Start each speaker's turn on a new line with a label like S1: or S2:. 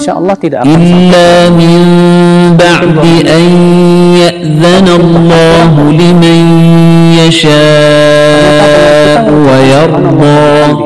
S1: insyaallah tidak akan
S2: illa min ba'di an ya'zana Allah liman yasha'u wa yarda.